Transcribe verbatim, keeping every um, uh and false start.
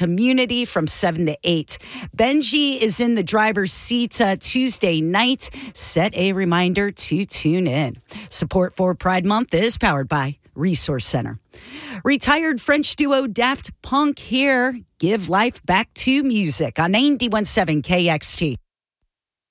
Community from seven to eight. Benji is in the driver's seat uh, Tuesday night. Set a reminder to tune in. Support for Pride Month is powered by Resource Center. Retired French duo Daft Punk here. Give life back to music on ninety-one point seven K X T.